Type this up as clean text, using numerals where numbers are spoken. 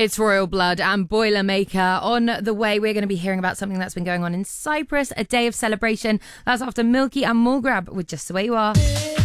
It's Royal Blood and Boilermaker. On the way, we're going to be hearing about something that's been going on in Cyprus, a day of celebration. That's after Milky and Mulgrab with Just the Way You Are.